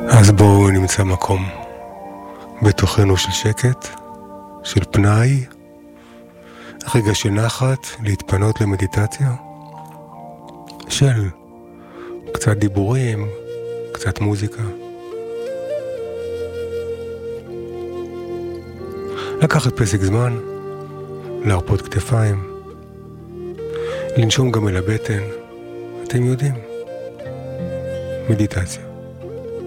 אז בואו נמצא מקום בתוכנו של שקט, של פנאי, רגע של נחת, להתפנות למדיטציה, של קצת דיבורים, קצת מוזיקה. לקחת פסק זמן, להרפות כתפיים, לנשום גם אל הבטן, אתם יודעים, מדיטציה.